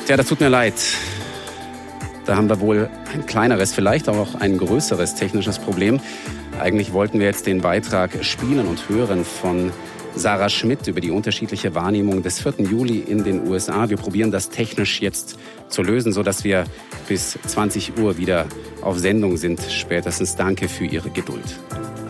Ja, das tut mir leid. Da haben wir wohl ein kleineres, vielleicht auch ein größeres technisches Problem. Eigentlich wollten wir jetzt den Beitrag spielen und hören von Sarah Schmidt über die unterschiedliche Wahrnehmung des 4. Juli in den USA. Wir probieren das technisch jetzt zu lösen, sodass wir bis 20 Uhr wieder auf Sendung sind. Spätestens danke für Ihre Geduld.